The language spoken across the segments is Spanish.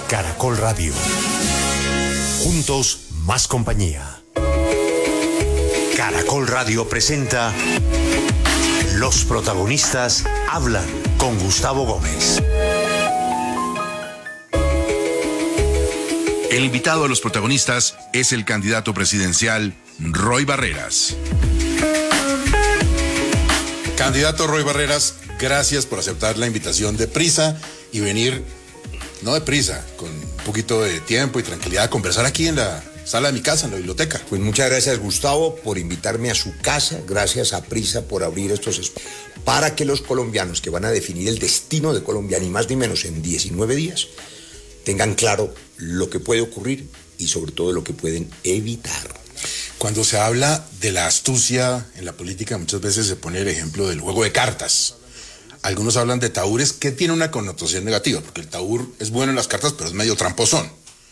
Caracol Radio. Juntos, más compañía. Caracol Radio presenta Los protagonistas hablan con Gustavo Gómez. El invitado a Los protagonistas es el candidato presidencial Roy Barreras. Candidato Roy Barreras, gracias por aceptar la invitación de prisa y venir, no de prisa, con un poquito de tiempo y tranquilidad a conversar aquí en la sala de mi casa, en la biblioteca. Pues muchas gracias, Gustavo, por invitarme a su casa, gracias a Prisa por abrir estos espacios para que los colombianos que van a definir el destino de Colombia, ni más ni menos en 19 días, tengan claro lo que puede ocurrir y sobre todo lo que pueden evitar. Cuando se habla de la astucia en la política, muchas veces se pone el ejemplo del juego de cartas. Algunos hablan de tahúres, que tiene una connotación negativa, porque el tahúr es bueno en las cartas, pero es medio tramposón.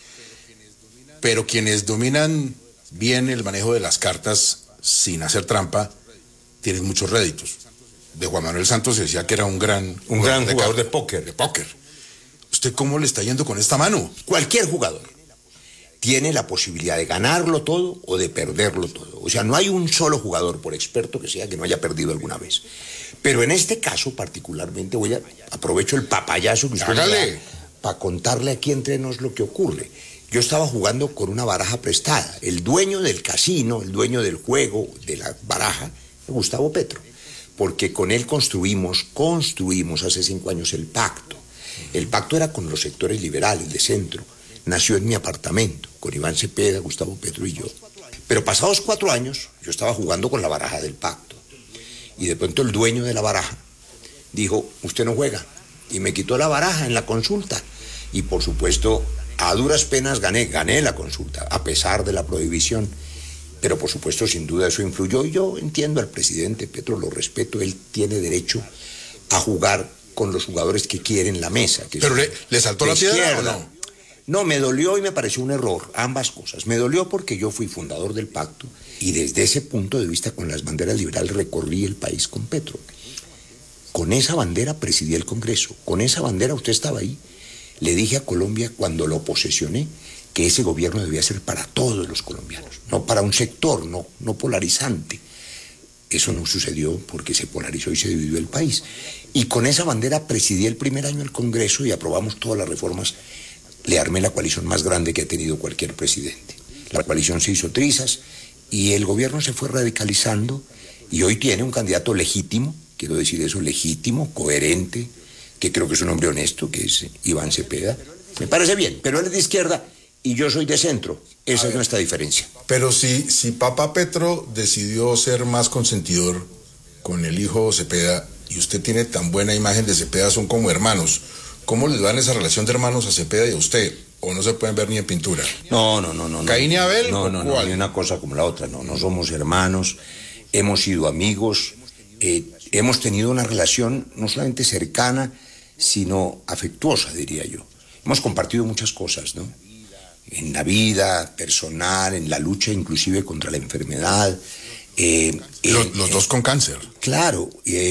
Pero quienes dominan bien el manejo de las cartas sin hacer trampa, tienen muchos réditos. De Juan Manuel Santos se decía que era un gran jugador de póker. De póker. ¿Usted cómo le está yendo con esta mano? Cualquier jugador tiene la posibilidad de ganarlo todo o de perderlo todo. O sea, no hay un solo jugador, por experto que sea, que no haya perdido alguna vez. Pero en este caso particularmente aprovecho el papayazo que usted me da para contarle aquí entre nos lo que ocurre. Yo estaba jugando con una baraja prestada. El dueño del casino, el dueño del juego, de la baraja, Gustavo Petro. Porque con él construimos hace 5 años el pacto. El pacto era con los sectores liberales de centro. Nació en mi apartamento, con Iván Cepeda, Gustavo Petro y yo. Pero pasados 4 años, yo estaba jugando con la baraja del pacto. Y de pronto el dueño de la baraja dijo, usted no juega. Y me quitó la baraja en la consulta. Y por supuesto, a duras penas gané la consulta, a pesar de la prohibición. Pero por supuesto, sin duda eso influyó. Y yo entiendo al presidente Petro, lo respeto, él tiene derecho a jugar con los jugadores que quieren la mesa. Que ¿Pero le saltó la piedra o no? No, me dolió y me pareció un error, ambas cosas. Me dolió porque yo fui fundador del pacto y desde ese punto de vista con las banderas liberales recorrí el país con Petro. Con esa bandera presidí el Congreso, con esa bandera usted estaba ahí. Le dije a Colombia cuando lo posesioné que ese gobierno debía ser para todos los colombianos, no para un sector, no polarizante. Eso no sucedió porque se polarizó y se dividió el país. Y con esa bandera presidí el primer año el Congreso y aprobamos todas las reformas. Le armé la coalición más grande que ha tenido cualquier presidente. La coalición se hizo trizas y el gobierno se fue radicalizando y hoy tiene un candidato legítimo, quiero decir eso, legítimo, coherente, que creo que es un hombre honesto, que es Iván Cepeda. Me parece bien, pero él es de izquierda y yo soy de centro. Esa es nuestra diferencia. Pero si Papá Petro decidió ser más consentidor con el hijo Cepeda y usted tiene tan buena imagen de Cepeda, son como hermanos, ¿cómo les dan esa relación de hermanos a Cepeda y a usted? ¿O no se pueden ver ni en pintura? No. ¿Caín y Abel? No, ni una cosa como la otra. No somos hermanos, hemos sido amigos, hemos tenido una relación no solamente cercana, sino afectuosa, diría yo. Hemos compartido muchas cosas, ¿no? En la vida personal, en la lucha inclusive contra la enfermedad. Los dos con cáncer. Claro,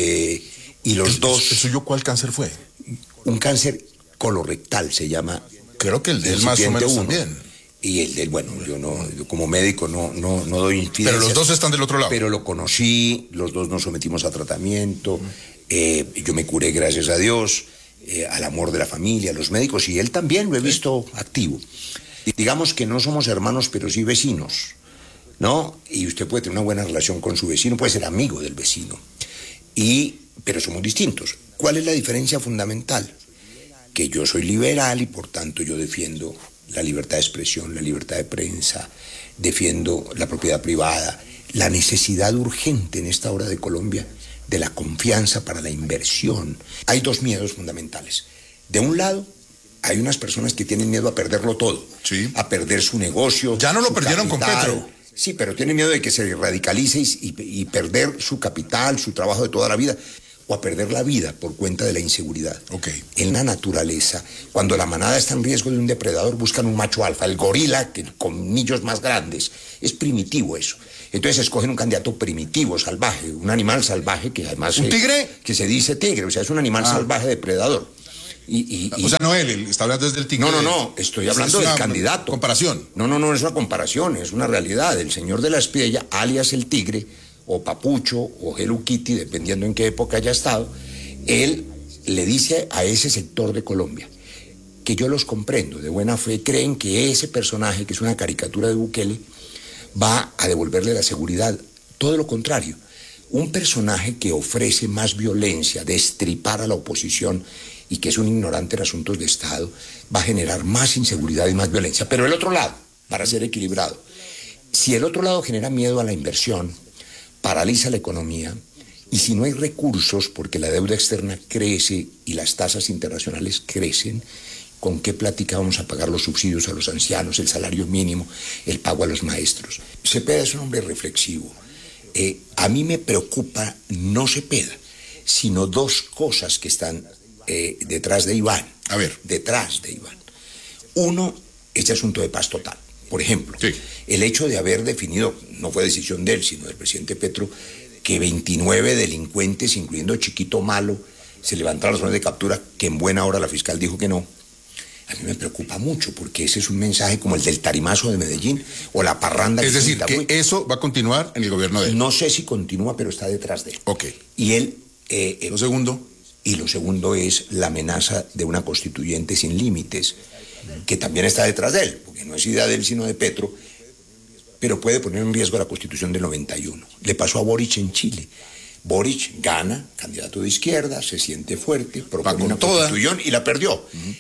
y los dos... ¿El suyo cuál cáncer fue? Un cáncer colorectal se llama. Creo que el de él más o menos también. Y el del, bueno, yo como médico no doy infidencias. Pero los dos están del otro lado. Pero lo conocí, los dos nos sometimos a tratamiento, yo me curé gracias a Dios, al amor de la familia, a los médicos, y él también lo he visto activo. Digamos que no somos hermanos, pero sí vecinos, ¿no? Y usted puede tener una buena relación con su vecino, puede ser amigo del vecino, pero somos distintos. ¿Cuál es la diferencia fundamental? Que yo soy liberal y por tanto yo defiendo la libertad de expresión, la libertad de prensa, defiendo la propiedad privada, la necesidad urgente en esta hora de Colombia de la confianza para la inversión. Hay 2 miedos fundamentales. De un lado, hay unas personas que tienen miedo a perderlo todo, sí, a perder su negocio. Ya no lo perdieron capital, con Petro. Sí, pero tienen miedo de que se radicalice y perder su capital, su trabajo de toda la vida, o a perder la vida por cuenta de la inseguridad. Okay. En la naturaleza, cuando la manada está en riesgo de un depredador, buscan un macho alfa, el gorila, que con colmillos más grandes. Es primitivo eso. Entonces escogen un candidato primitivo, salvaje, un animal salvaje que además... ¿Un tigre? Que se dice tigre, o sea, es un animal salvaje depredador. O sea, no él está hablando desde el tigre. No, estoy hablando del candidato. Comparación. No es una comparación, es una realidad. El señor de la Espriella, alias el tigre, o Papucho, o Hello Kitty, dependiendo en qué época haya estado, él le dice a ese sector de Colombia, que yo los comprendo, de buena fe, creen que ese personaje, que es una caricatura de Bukele, va a devolverle la seguridad. Todo lo contrario, un personaje que ofrece más violencia, destripar a la oposición, y que es un ignorante en asuntos de Estado, va a generar más inseguridad y más violencia. Pero el otro lado, para ser equilibrado, si el otro lado genera miedo a la inversión, paraliza la economía, y si no hay recursos porque la deuda externa crece y las tasas internacionales crecen, ¿con qué plática vamos a pagar los subsidios a los ancianos, el salario mínimo, el pago a los maestros? Cepeda es un hombre reflexivo. A mí me preocupa no Cepeda, sino dos cosas que están detrás de Iván. A ver. Detrás de Iván. Uno, este asunto de paz total. Por ejemplo, sí, el hecho de haber definido, no fue decisión de él, sino del presidente Petro, que 29 delincuentes, incluyendo Chiquito Malo, se levantaron las órdenes de captura, que en buena hora la fiscal dijo que no. A mí me preocupa mucho, porque ese es un mensaje como el del tarimazo de Medellín, o la parranda. Es decir, que eso va a continuar en el gobierno de él. No sé si continúa, pero está detrás de él. Ok. Y él... Lo segundo... Y lo segundo es la amenaza de una constituyente sin límites, que también está detrás de él, porque no es idea de él sino de Petro, pero puede poner en riesgo la Constitución del 91. Le pasó a Boric en Chile. Boric gana, candidato de izquierda, se siente fuerte, propone una constitución y la perdió.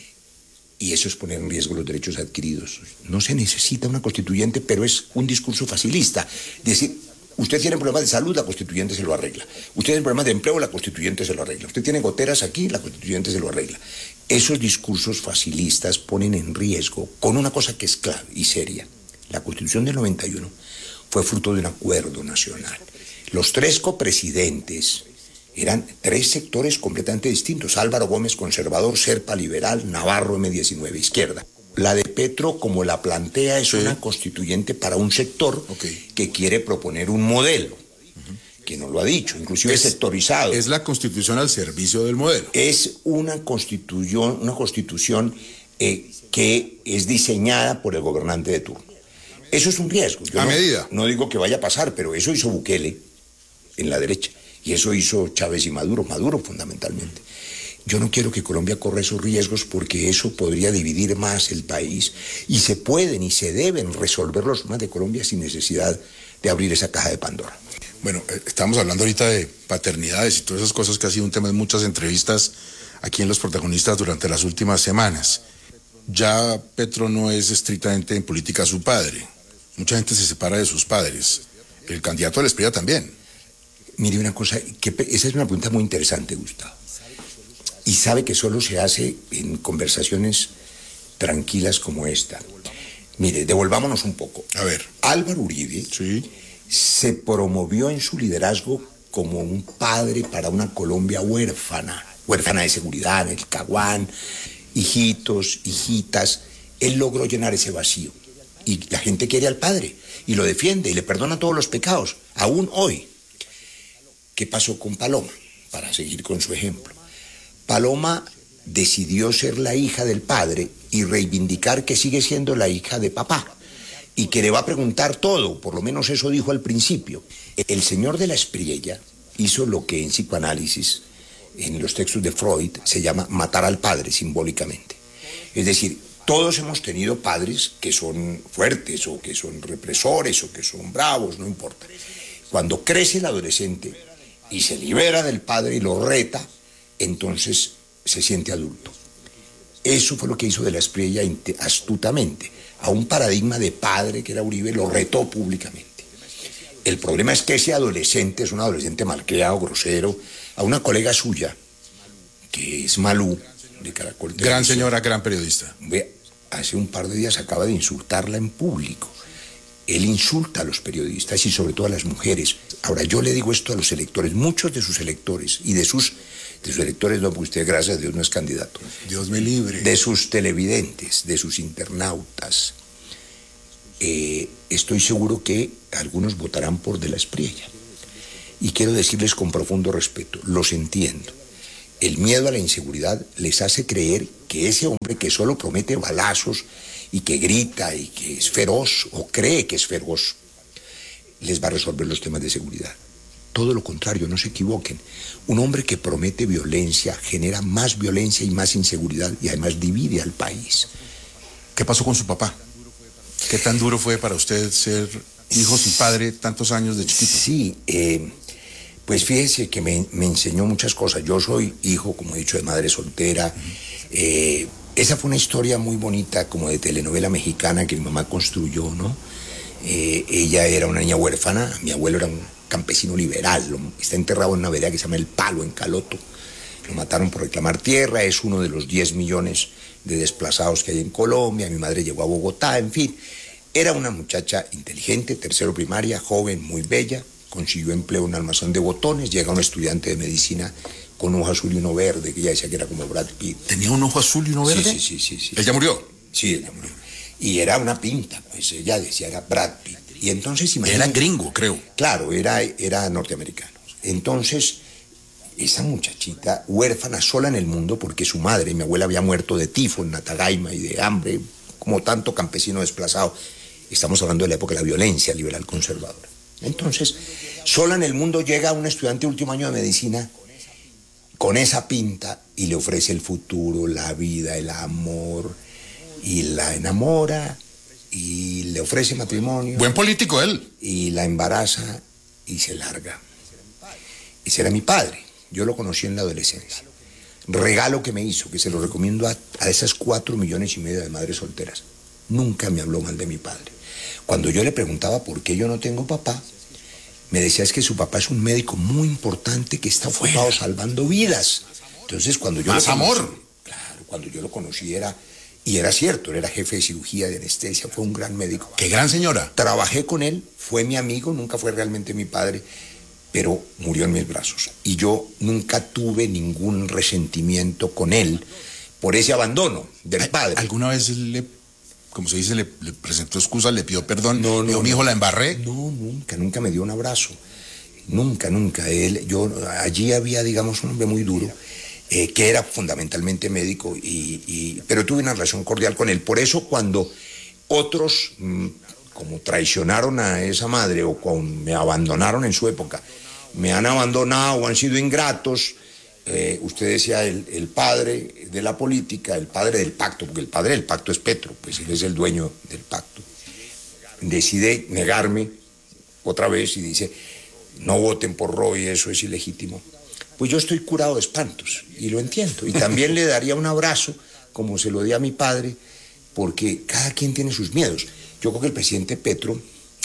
Y eso es poner en riesgo los derechos adquiridos. No se necesita una constituyente, pero es un discurso facilista. Decir, usted tiene problemas de salud, la constituyente se lo arregla. Usted tiene problemas de empleo, la constituyente se lo arregla. Usted tiene goteras aquí, la constituyente se lo arregla. Esos discursos facilistas ponen en riesgo con una cosa que es clave y seria. La Constitución del 91 fue fruto de un acuerdo nacional. Los tres copresidentes eran tres sectores completamente distintos. Álvaro Gómez, conservador; Serpa, liberal; Navarro, M19, izquierda. La de Petro, como la plantea, es una constituyente para un sector que quiere proponer un modelo, que no lo ha dicho, inclusive es sectorizado. Es la constitución al servicio del modelo. Es una constitución que es diseñada por el gobernante de turno. Eso es un riesgo. Yo medida. No digo que vaya a pasar, pero eso hizo Bukele en la derecha, y eso hizo Chávez y Maduro fundamentalmente. Yo no quiero que Colombia corra esos riesgos, porque eso podría dividir más el país, y se pueden y se deben resolver los problemas de Colombia sin necesidad de abrir esa caja de Pandora. Bueno, estamos hablando ahorita de paternidades y todas esas cosas que ha sido un tema en muchas entrevistas aquí en Los Protagonistas durante las últimas semanas. Ya Petro no es estrictamente en política su padre. Mucha gente se separa de sus padres. El candidato de la Espriella también. Mire una cosa, esa es una pregunta muy interesante, Gustavo. Y sabe que solo se hace en conversaciones tranquilas como esta. Mire, devolvámonos un poco. A ver. Álvaro Uribe se promovió en su liderazgo como un padre para una Colombia huérfana de seguridad, el Caguán, hijitos, hijitas. Él logró llenar ese vacío. Y la gente quiere al padre, y lo defiende, y le perdona todos los pecados, aún hoy. ¿Qué pasó con Paloma? Para seguir con su ejemplo. Paloma decidió ser la hija del padre y reivindicar que sigue siendo la hija de papá, y que le va a preguntar todo, por lo menos eso dijo al principio. El señor de la Espriella hizo lo que en psicoanálisis, en los textos de Freud, se llama matar al padre simbólicamente. Es decir, todos hemos tenido padres que son fuertes, o que son represores, o que son bravos, no importa. Cuando crece el adolescente y se libera del padre y lo reta, entonces se siente adulto. Eso fue lo que hizo de la Espriella astutamente. A un paradigma de padre que era Uribe lo retó públicamente. El problema es que ese adolescente es un adolescente malcriado, grosero. A una colega suya, que es Malú, de Caracol. Gran señora, gran periodista. Hace un par de días acaba de insultarla en público. Él insulta a los periodistas y sobre todo a las mujeres. Ahora, yo le digo esto a los electores, muchos de sus electores, y de sus electores, no, porque usted, gracias a Dios, no es candidato. Dios me libre. De sus televidentes, de sus internautas. Estoy seguro que algunos votarán por de la Espriella. Y quiero decirles con profundo respeto, los entiendo. el miedo a la inseguridad les hace creer que ese hombre que solo promete balazos y que grita y que es feroz, o cree que es feroz, les va a resolver los temas de seguridad. Todo lo contrario, no se equivoquen. Un hombre que promete violencia genera más violencia y más inseguridad y además divide al país. ¿Qué pasó con su papá? ¿Qué tan duro fue para usted ser hijo sin padre tantos años de chiquito? Sí, pues fíjese que me enseñó muchas cosas. Yo soy hijo, como he dicho, de madre soltera. Esa fue una historia muy bonita, como de telenovela mexicana que mi mamá construyó, ¿no? Ella era una niña huérfana, mi abuelo era un campesino liberal, está enterrado en una vereda que se llama El Palo, en Caloto. Lo mataron por reclamar tierra, es uno de los 10 millones de desplazados que hay en Colombia. Mi madre llegó a Bogotá, en fin. Era una muchacha inteligente, tercero primaria, joven, muy bella. Consiguió empleo en un almacén de botones. Llega un estudiante de medicina con un ojo azul y uno verde, que ella decía que era como Brad Pitt. ¿Tenía un ojo azul y uno verde? Sí. ¿Ella murió? Sí, ella murió. Y era una pinta, pues ella decía era Brad Pitt. Y entonces Era gringo, creo. Claro, era norteamericano. Entonces, esa muchachita huérfana sola en el mundo porque su madre, mi abuela, había muerto de tifo en Natagaima y de hambre, como tanto campesino desplazado. Estamos hablando de la época de la violencia liberal conservadora. Entonces, sola en el mundo llega un estudiante de último año de medicina con esa pinta y le ofrece el futuro, la vida, el amor, y la enamora y le ofrece matrimonio. Buen político él. Y la embaraza y se larga. Ese era mi padre. Yo lo conocí en la adolescencia. Regalo que me hizo, que se lo recomiendo a esas 4,5 millones de madres solteras. Nunca me habló mal de mi padre. Cuando yo le preguntaba por qué yo no tengo papá, me decía es que su papá es un médico muy importante que está ocupado salvando vidas. Entonces cuando yo más amor. Claro, cuando yo lo conocí era cierto, él era jefe de cirugía, de anestesia, fue un gran médico. ¡Qué gran señora! Trabajé con él, fue mi amigo, nunca fue realmente mi padre, pero murió en mis brazos. Y yo nunca tuve ningún resentimiento con él por ese abandono del padre. ¿Alguna vez como se dice, le presentó excusas, le pidió perdón? No. Mi hijo, la embarré. No, nunca me dio un abrazo. Nunca. Allí había, digamos, un hombre muy duro, que era fundamentalmente médico, pero tuve una relación cordial con él. Por eso cuando otros, como traicionaron a esa madre o me abandonaron en su época, me han abandonado o han sido ingratos, usted decía el padre de la política, el padre del pacto, porque el padre del pacto es Petro, pues él es el dueño del pacto. Decide negarme otra vez y dice, no voten por Roy, eso es ilegítimo. Pues yo estoy curado de espantos y lo entiendo. Y también le daría un abrazo, como se lo di a mi padre, porque cada quien tiene sus miedos. Yo creo que el presidente Petro,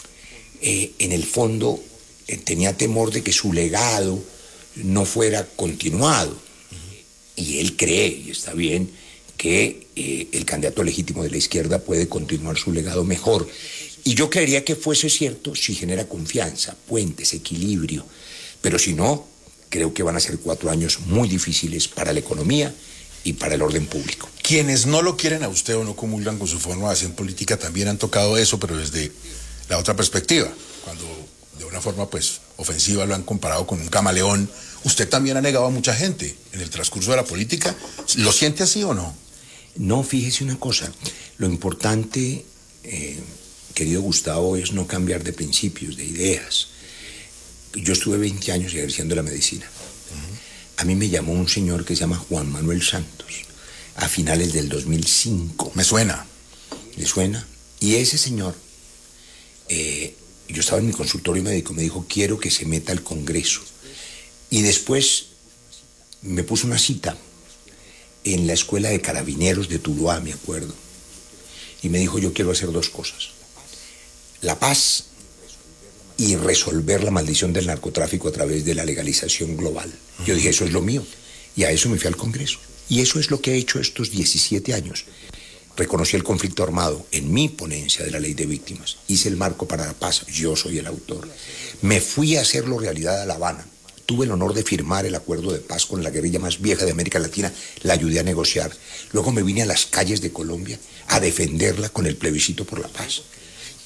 en el fondo, tenía temor de que su legado no fuera continuado. Y él cree, y está bien, que el candidato legítimo de la izquierda puede continuar su legado mejor. Y yo creería que fuese cierto si genera confianza, puentes, equilibrio. Pero si no, creo que van a ser 4 años muy difíciles para la economía y para el orden público. Quienes no lo quieren a usted o no comulgan con su forma de hacer política también han tocado eso, pero desde la otra perspectiva. Cuando de una forma pues ofensiva lo han comparado con un camaleón, usted también ha negado a mucha gente en el transcurso de la política. ¿Lo siente así o no? No, fíjese una cosa. Lo importante, querido Gustavo, es no cambiar de principios, de ideas. Yo estuve 20 años ejerciendo la medicina. A mí me llamó un señor que se llama Juan Manuel Santos a finales del 2005. Me suena. ¿Le suena? Y ese señor, yo estaba en mi consultorio médico, me dijo, quiero que se meta al Congreso. Y después me puso una cita en la Escuela de Carabineros de Tuluá, me acuerdo. Y me dijo, yo quiero hacer 2 cosas. La paz y resolver la maldición del narcotráfico a través de la legalización global. Yo dije, eso es lo mío. Y a eso me fui al Congreso. Y eso es lo que he hecho estos 17 años. Reconocí el conflicto armado en mi ponencia de la ley de víctimas. Hice el marco para la paz. Yo soy el autor. Me fui a hacerlo realidad a La Habana. Tuve el honor de firmar el acuerdo de paz con la guerrilla más vieja de América Latina. La ayudé a negociar. Luego me vine a las calles de Colombia a defenderla con el plebiscito por la paz.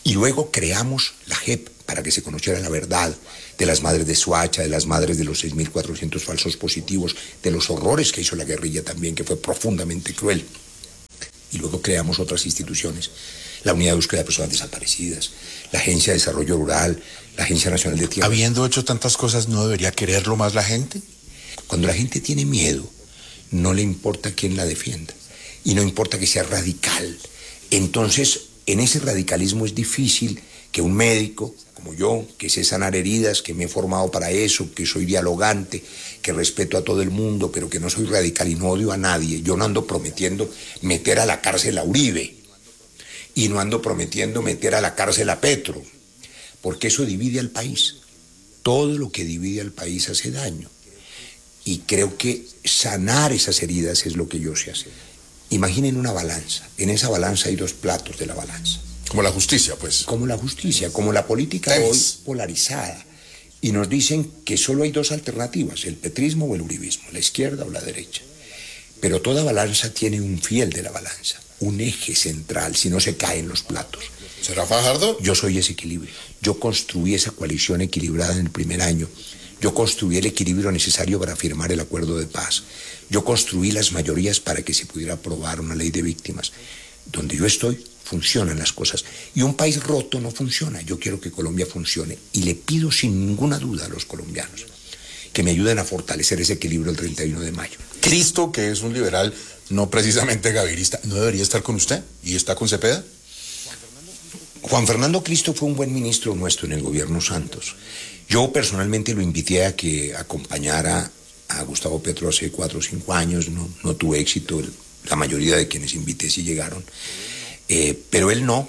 Y luego creamos la JEP para que se conociera la verdad de las madres de Soacha, de las madres de los 6.400 falsos positivos, de los horrores que hizo la guerrilla también, que fue profundamente cruel. Y luego creamos otras instituciones, la Unidad de Búsqueda de Personas Desaparecidas, la Agencia de Desarrollo Rural, la Agencia Nacional de Tierra. Habiendo hecho tantas cosas, ¿no debería quererlo más la gente? Cuando la gente tiene miedo, no le importa quién la defienda. Y no importa que sea radical. Entonces, en ese radicalismo es difícil que un médico como yo, que sé sanar heridas, que me he formado para eso, que soy dialogante, que respeto a todo el mundo, pero que no soy radical y no odio a nadie. Yo no ando prometiendo meter a la cárcel a Uribe y no ando prometiendo meter a la cárcel a Petro, porque eso divide al país. Todo lo que divide al país hace daño. Y creo que sanar esas heridas es lo que yo sé hacer. Imaginen una balanza. En esa balanza hay dos platos de la balanza. Como la justicia, pues. Como la justicia, como la política hoy polarizada. Y nos dicen que solo hay dos alternativas, el petrismo o el uribismo, la izquierda o la derecha. Pero toda balanza tiene un fiel de la balanza, un eje central, si no se caen los platos. ¿Será Fajardo? Yo soy ese equilibrio. Yo construí esa coalición equilibrada en el primer año. Yo construí el equilibrio necesario para firmar el acuerdo de paz. Yo construí las mayorías para que se pudiera aprobar una ley de víctimas. Donde yo estoy, funcionan las cosas. Y un país roto no funciona. Yo quiero que Colombia funcione. Y le pido sin ninguna duda a los colombianos que me ayuden a fortalecer ese equilibrio el 31 de mayo. Cristo, que es un liberal no precisamente gavirista, ¿no debería estar con usted? ¿Y está con Cepeda? Juan Fernando Cristo fue un buen ministro nuestro en el gobierno Santos. Yo personalmente lo invité a que acompañara a Gustavo Petro hace 4 o 5 años. No tuve éxito. La mayoría de quienes invité sí llegaron. Pero él no.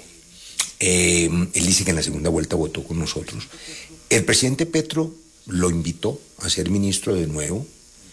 Él dice que en la segunda vuelta votó con nosotros. El presidente Petro lo invitó a ser ministro de nuevo.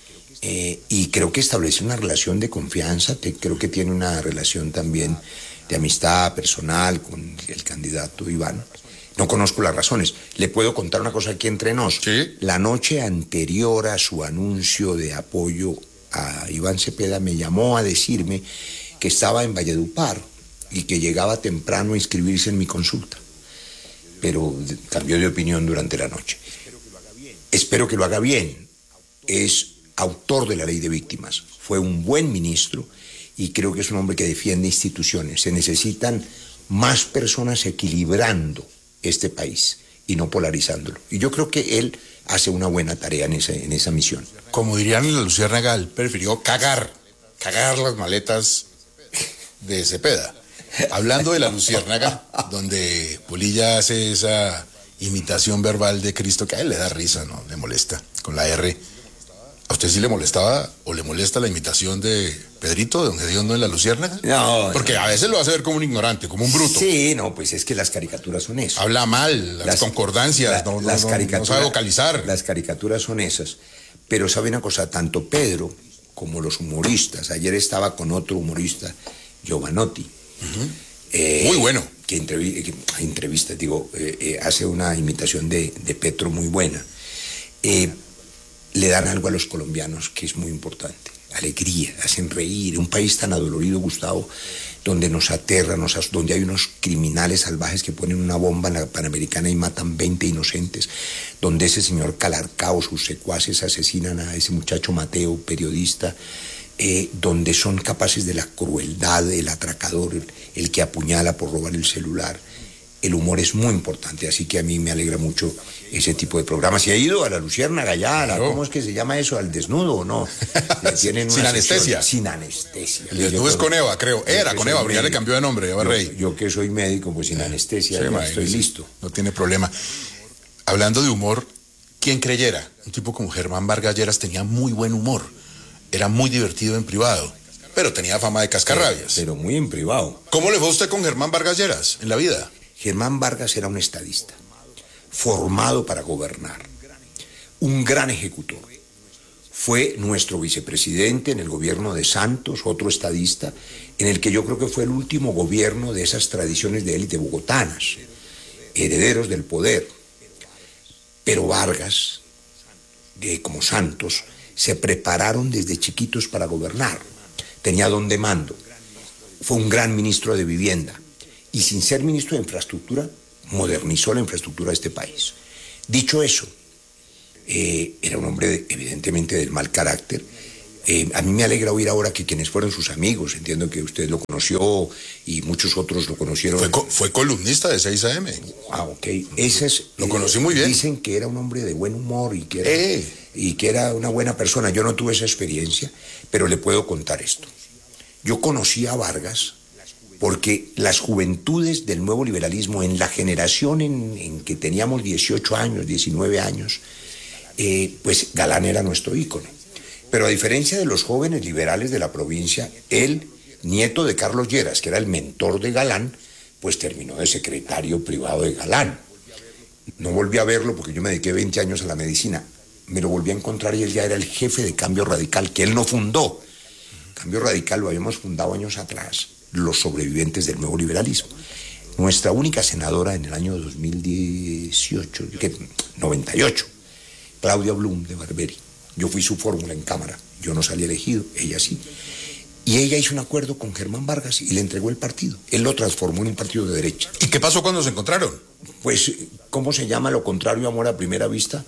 Y creo que establece una relación de confianza. Creo que tiene una relación también de amistad personal con el candidato Iván. No conozco las razones. Le puedo contar una cosa aquí entre nos. ¿Sí? La noche anterior a su anuncio de apoyo a Iván Cepeda me llamó a decirme que estaba en Valledupar y que llegaba temprano a inscribirse en mi consulta. Pero cambió de opinión durante la noche. Espero que lo haga bien. Es autor de la ley de víctimas. Fue un buen ministro y creo que es un hombre que defiende instituciones. Se necesitan más personas equilibrando este país y no polarizándolo. Y yo creo que él hace una buena tarea en esa misión. Como dirían en la Luciérnaga, él prefirió cagar las maletas de Cepeda. Hablando de la Luciérnaga, donde Polilla hace esa imitación verbal de Cristo, que a él le da risa, ¿no? Le molesta, con la R. ¿A usted sí le molestaba o le molesta la imitación de Pedrito, de don Gediondo en la Luciérnaga? No. Porque a veces lo hace ver como un ignorante, como un bruto. Sí, no, pues es que las caricaturas son eso. Habla mal, las concordancias, no sabe vocalizar. Las caricaturas son esas. Pero sabe una cosa, tanto Pedro como los humoristas. Ayer estaba con otro humorista, Giovanotti. Muy bueno. Que hace una imitación de Petro muy buena. Le dan algo a los colombianos que es muy importante. Alegría, hacen reír. Un país tan adolorido, Gustavo, donde nos aterra, donde hay unos criminales salvajes que ponen una bomba en la Panamericana y matan 20 inocentes, donde ese señor Calarcao, sus secuaces asesinan a ese muchacho Mateo, periodista, donde son capaces de la crueldad, el atracador, el que apuñala por robar el celular. El humor es muy importante, así que a mí me alegra mucho ese tipo de programas. ¿Se ha ido a la Luciérnaga ya? ¿Cómo es que se llama eso? ¿Al desnudo o no? Sin anestesia. Sin anestesia. El desnudo es con Eva, creo. Era con Eva, pero ya le cambió de nombre, Eva Rey. Yo que soy médico, pues sin anestesia, sí, estoy listo. No tiene problema. Hablando de humor, ¿quién creyera? Un tipo como Germán Vargas Lleras tenía muy buen humor. Era muy divertido en privado, pero tenía fama de cascarrabias. Pero muy en privado. ¿Cómo le fue a usted con Germán Vargas Lleras en la vida? Germán Vargas era un estadista, formado para gobernar, un gran ejecutor. Fue nuestro vicepresidente en el gobierno de Santos, otro estadista, en el que yo creo que fue el último gobierno de esas tradiciones de élite bogotanas, herederos del poder. Pero Vargas, como Santos, se prepararon desde chiquitos para gobernar. Tenía don de mando. Fue un gran ministro de vivienda. y sin ser ministro de Infraestructura, modernizó la infraestructura de este país. Dicho eso, era un hombre evidentemente del mal carácter. A mí me alegra oír ahora que quienes fueron sus amigos, entiendo que usted lo conoció y muchos otros lo conocieron. Fue columnista de 6 AM. Ah, ok. Lo conocí muy bien. Dicen que era un hombre de buen humor y que era una buena persona. Yo no tuve esa experiencia, pero le puedo contar esto. Yo conocí a Vargas porque las juventudes del nuevo liberalismo, en la generación en que teníamos 18 años, 19 años, pues Galán era nuestro ícono. Pero a diferencia de los jóvenes liberales de la provincia, él, nieto de Carlos Lleras, que era el mentor de Galán, pues terminó de secretario privado de Galán. No volví a verlo porque yo me dediqué 20 años a la medicina. Me lo volví a encontrar y él ya era el jefe de Cambio Radical, que él no fundó. Cambio Radical lo habíamos fundado años atrás, los sobrevivientes del nuevo liberalismo. Nuestra única senadora en el año 2018, 98, Claudia Blum de Barberi. Yo fui su fórmula en Cámara, yo no salí elegido, ella sí. Y ella hizo un acuerdo con Germán Vargas y le entregó el partido. Él lo transformó en un partido de derecha. ¿Y qué pasó cuando se encontraron? Pues, ¿cómo se llama lo contrario a amor a primera vista?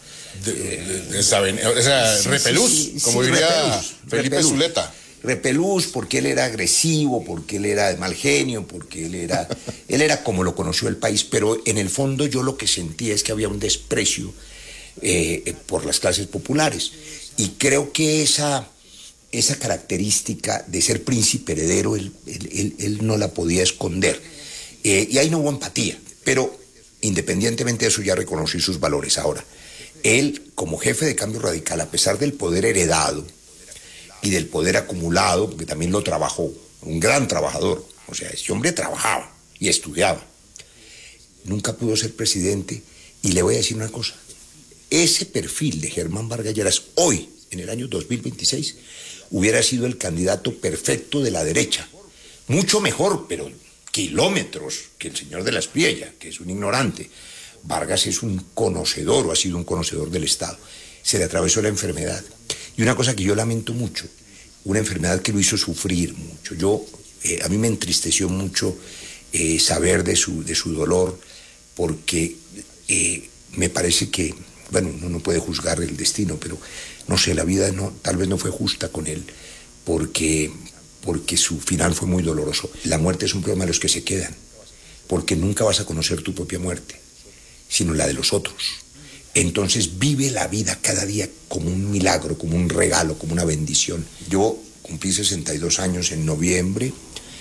Repelús, como diría Felipe Zuleta. Repelús, porque él era agresivo, porque él era de mal genio, porque él era como lo conoció el país, pero en el fondo yo lo que sentía es que había un desprecio por las clases populares. Y creo que esa característica de ser príncipe heredero, él no la podía esconder. Y ahí no hubo empatía, pero independientemente de eso ya reconocí sus valores. Ahora, él como jefe de Cambio Radical, a pesar del poder heredado y del poder acumulado, porque también lo trabajó, un gran trabajador, o sea, ese hombre trabajaba y estudiaba, nunca pudo ser presidente. Y le voy a decir una cosa, ese perfil de Germán Vargas Lleras hoy, en el año 2026, hubiera sido el candidato perfecto de la derecha, mucho mejor, pero kilómetros, que el señor de la Espriella, que es un ignorante. Vargas es un conocedor, o ha sido un conocedor del Estado. Se le atravesó la enfermedad. Y una cosa que yo lamento mucho, una enfermedad que lo hizo sufrir mucho. A mí me entristeció mucho saber de su dolor, porque me parece que, bueno, uno no puede juzgar el destino, pero no sé, la vida tal vez no fue justa con él, porque su final fue muy doloroso. La muerte es un problema de los que se quedan, porque nunca vas a conocer tu propia muerte, sino la de los otros. Entonces vive la vida cada día como un milagro, como un regalo, como una bendición. Yo cumplí 62 años en noviembre,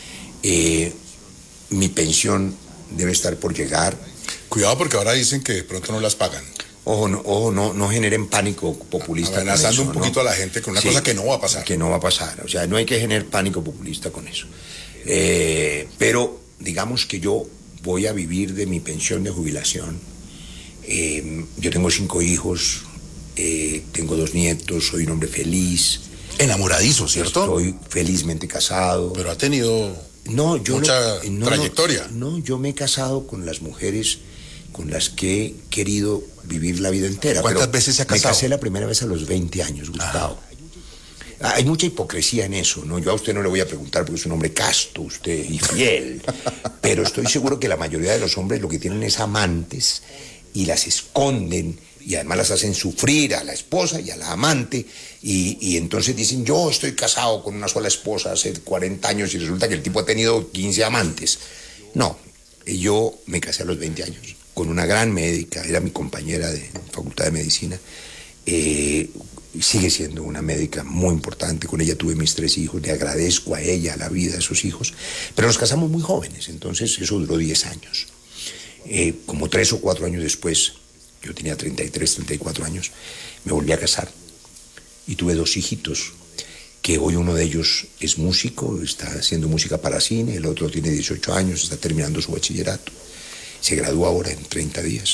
mi pensión debe estar por llegar. Cuidado porque ahora dicen que de pronto no las pagan. Ojo, no generen pánico populista. Amenazando un poquito a la gente con una cosa que no va a pasar. Que no va a pasar, o sea, no hay que generar pánico populista con eso. Pero digamos que yo voy a vivir de mi pensión de jubilación. Yo tengo 5 hijos, tengo 2 nietos, soy un hombre feliz. Enamoradizo, ¿cierto? Estoy felizmente casado. Pero ha tenido mucha trayectoria. No, yo me he casado con las mujeres con las que he querido vivir la vida entera. ¿Cuántas veces se ha casado? Me casé la primera vez a los 20 años, Gustavo. Hay mucha hipocresía en eso, ¿no? Yo a usted no le voy a preguntar porque es un hombre casto, usted, y fiel. Pero estoy seguro que la mayoría de los hombres lo que tienen es amantes y las esconden y además las hacen sufrir a la esposa y a la amante y entonces dicen, yo estoy casado con una sola esposa hace 40 años y resulta que el tipo ha tenido 15 amantes. No, yo me casé a los 20 años con una gran médica, era mi compañera de Facultad de Medicina, sigue siendo una médica muy importante, con ella tuve mis 3 hijos, le agradezco a ella, a la vida de esos hijos, pero nos casamos muy jóvenes, entonces eso duró 10 años. Como 3 o 4 años después, yo tenía 33, 34 años, me volví a casar y tuve 2 hijitos, que hoy uno de ellos es músico, está haciendo música para cine, el otro tiene 18 años, está terminando su bachillerato, se gradúa ahora en 30 días.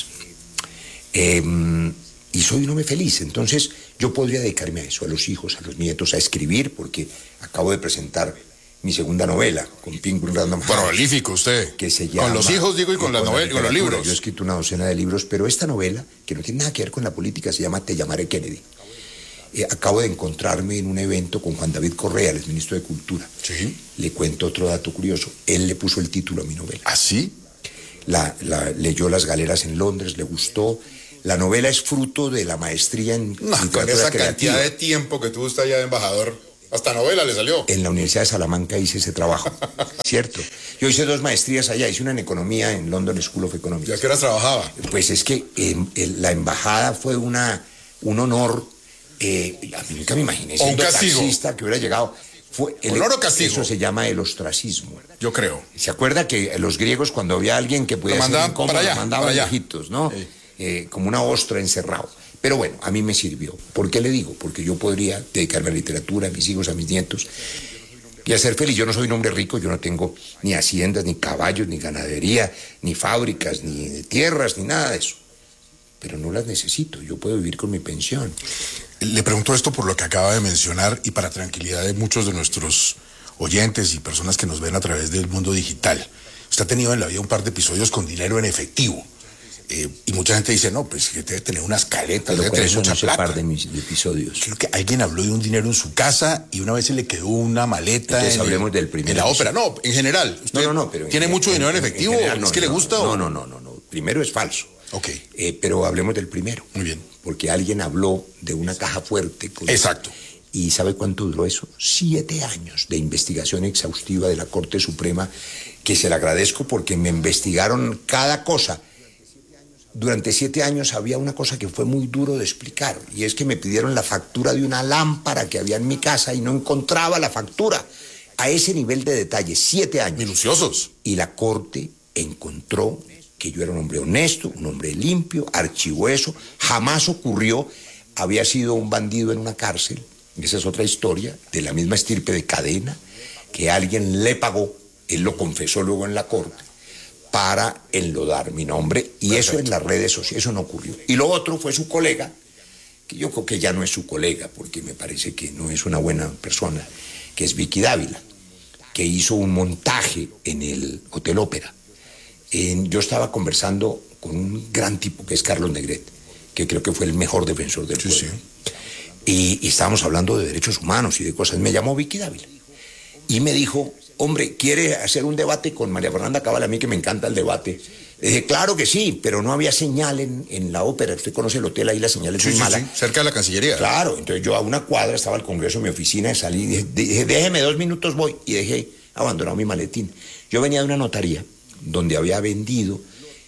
Y soy un hombre feliz, entonces yo podría dedicarme a eso, a los hijos, a los nietos, a escribir, porque acabo de presentar mi segunda novela con Penguin Random House. Prolífico usted. Que se llama, con los hijos, digo, y con las novelas, con los libros. Yo he escrito una docena de libros, pero esta novela, que no tiene nada que ver con la política, se llama Te llamaré Kennedy. Acabo de encontrarme en un evento con Juan David Correa, el ministro de Cultura. Sí. Le cuento otro dato curioso. Él le puso el título a mi novela. ¿Ah, sí? Leyó Las Galeras en Londres, le gustó. La novela es fruto de la maestría en literatura con esa creativa. cantidad de tiempo que tuvo usted allá de embajador, hasta novela le salió. En la Universidad de Salamanca hice ese trabajo, ¿cierto? Yo hice 2 maestrías allá, hice una en economía en London School of Economics. ¿Y a qué horas trabajaba? Pues es que la embajada fue un honor. A mí nunca me imaginé siendo taxista que hubiera llegado. ¿Honor o castigo? Eso se llama el ostracismo. Yo creo. ¿Se acuerda que los griegos, cuando había alguien que podía ser incómodo, para allá, lo mandaban para allá. lejitos, ¿no? Como una ostra encerrado. Pero bueno, a mí me sirvió. ¿Por qué le digo? Porque yo podría dedicarme a la literatura, a mis hijos, a mis nietos, y a ser feliz. Yo no soy un hombre rico, yo no tengo ni haciendas, ni caballos, ni ganadería, ni fábricas, ni tierras, ni nada de eso. Pero no las necesito, yo puedo vivir con mi pensión. Le pregunto esto por lo que acaba de mencionar y para tranquilidad de muchos de nuestros oyentes y personas que nos ven a través del mundo digital. Usted ha tenido en la vida un par de episodios con dinero en efectivo. Y mucha gente dice, no, pues que debe tener unas caletas, Pero debe tener eso mucha no es plata. par de mis episodios. Creo que alguien habló de un dinero en su casa y una vez se le quedó una maleta Entonces hablemos del primer en la episodio. ópera. No, en general. ¿Usted No, pero tiene mucho dinero en efectivo? general, ¿Es que le gusta o...? No. Primero es falso. Ok. Pero hablemos del primero. Muy bien. Porque alguien habló de una caja fuerte. Exacto. ¿Y sabe cuánto duró eso? 7 años de investigación exhaustiva de la Corte Suprema, que se le agradezco porque me investigaron cada cosa. Durante 7 años había una cosa que fue muy duro de explicar, y es que me pidieron la factura de una lámpara que había en mi casa y no encontraba la factura. A ese nivel de detalle, 7 años. Minuciosos. Y la Corte encontró que yo era un hombre honesto, un hombre limpio, archivó eso, jamás ocurrió, había sido un bandido en una cárcel, esa es otra historia, de la misma estirpe de Cadena, que alguien le pagó, él lo confesó luego en la Corte, para enlodar mi nombre, y perfecto. Eso en las redes sociales, eso no ocurrió. Y lo otro fue su colega, que yo creo que ya no es su colega, porque me parece que no es una buena persona, que es Vicky Dávila, que hizo un montaje en el Hotel Ópera. Yo estaba conversando con un gran tipo que es Carlos Negret, que creo que fue el mejor defensor del pueblo. Sí. Y estábamos hablando de derechos humanos y de cosas. Me llamó Vicky Dávila y me dijo, hombre, ¿quiere hacer un debate con María Fernanda Cabal? A mí que me encanta el debate. Le dije, claro que sí, pero no había señal en la ópera. Usted conoce el hotel, ahí la señal es muy mala. Sí, cerca de la Cancillería. Claro, entonces yo a una cuadra estaba el Congreso en mi oficina, salí y dije, déjeme 2 minutos, voy. Y dejé abandonado mi maletín. Yo venía de una notaría donde había vendido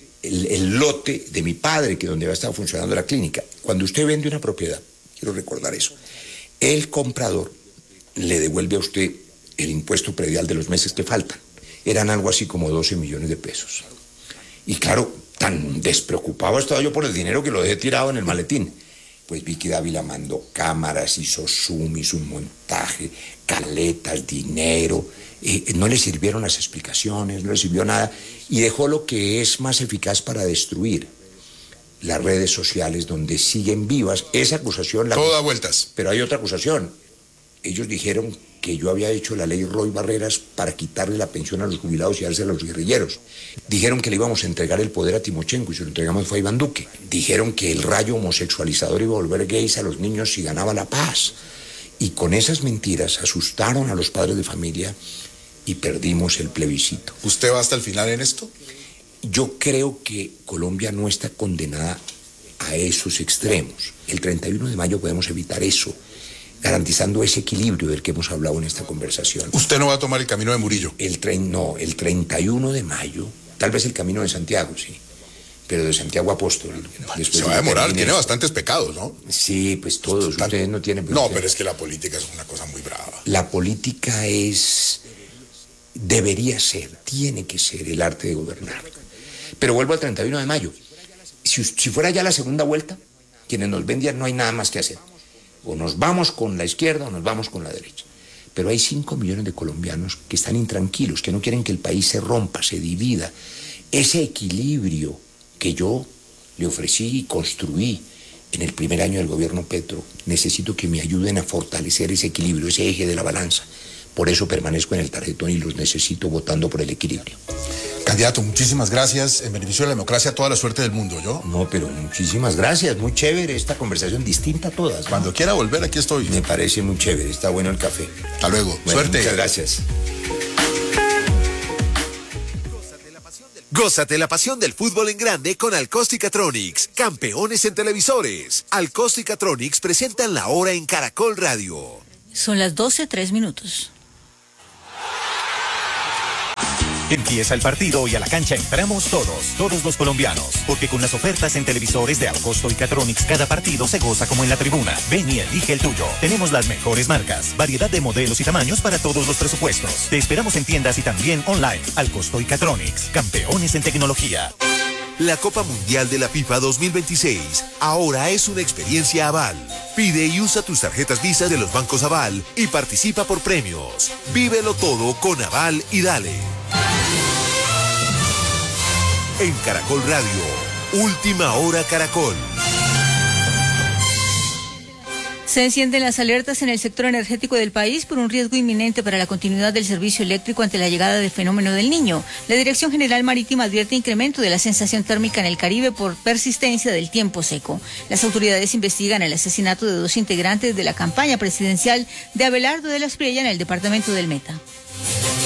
el lote de mi padre, que donde había estado funcionando la clínica. Cuando usted vende una propiedad, quiero recordar eso, el comprador le devuelve a usted el impuesto predial de los meses que faltan. Eran algo así como 12 millones de pesos. Y claro, tan despreocupado estaba yo por el dinero que lo dejé tirado en el maletín. Pues Vicky Dávila mandó cámaras, hizo zoom, hizo un montaje, caletas, dinero. No le sirvieron las explicaciones, no le sirvió nada. Y dejó lo que es más eficaz para destruir: las redes sociales, donde siguen vivas. Esa acusación... Todo da vueltas. Pero hay otra acusación. Ellos dijeron que yo había hecho la ley Roy Barreras para quitarle la pensión a los jubilados y dársela a los guerrilleros. Dijeron que le íbamos a entregar el poder a Timochenko y se lo entregamos fue a Iván Duque. Dijeron que el rayo homosexualizador iba a volver gays a los niños si ganaba la paz. Y con esas mentiras asustaron a los padres de familia y perdimos el plebiscito. ¿Usted va hasta el final en esto? Yo creo que Colombia no está condenada a esos extremos. El 31 de mayo podemos evitar eso, garantizando ese equilibrio del que hemos hablado en esta conversación. ¿Usted no va a tomar el camino de Murillo? El 31 de mayo, tal vez el camino de Santiago, sí, pero de Santiago Apóstol. Se va a demorar, tiene bastantes pecados, ¿no? Sí, pues todos, ustedes no tienen... No, pero es que la política es una cosa muy brava. La política debería ser, tiene que ser el arte de gobernar. Pero vuelvo al 31 de mayo. Si fuera ya la segunda vuelta, quienes nos vendían no hay nada más que hacer. O nos vamos con la izquierda o nos vamos con la derecha. Pero hay 5 millones de colombianos que están intranquilos, que no quieren que el país se rompa, se divida. Ese equilibrio que yo le ofrecí y construí en el primer año del gobierno Petro, necesito que me ayuden a fortalecer ese equilibrio, ese eje de la balanza. Por eso permanezco en el tarjetón y los necesito votando por el equilibrio. Candidato, muchísimas gracias. En beneficio de la democracia, toda la suerte del mundo, ¿yo? No, pero muchísimas gracias. Muy chévere esta conversación, distinta a todas, ¿no? Cuando quiera volver, aquí estoy. Me parece muy chévere. Está bueno el café. Hasta luego. Bueno, Suerte. Muchas gracias. Gózate la pasión del fútbol en grande con Alcosticatronics, campeones en televisores. Alcosticatronics presentan la hora en Caracol Radio. Son las 12:03. Empieza el partido y a la cancha entramos todos los colombianos, porque con las ofertas en televisores de Alcosto y Catronics cada partido se goza como en la tribuna. Ven y elige el tuyo. Tenemos las mejores marcas, variedad de modelos y tamaños para todos los presupuestos. Te esperamos en tiendas y también online. Alcosto y Catronics, campeones en tecnología. La Copa Mundial de la FIFA 2026 ahora es una experiencia Aval. Pide y usa tus tarjetas Visa de los bancos Aval y participa por premios. Vívelo todo con Aval y dale. En Caracol Radio, Última Hora Caracol. Se encienden las alertas en el sector energético del país por un riesgo inminente para la continuidad del servicio eléctrico ante la llegada del fenómeno del Niño. La Dirección General Marítima advierte incremento de la sensación térmica en el Caribe por persistencia del tiempo seco. Las autoridades investigan el asesinato de 2 integrantes de la campaña presidencial de Abelardo de la Espriella en el departamento del Meta.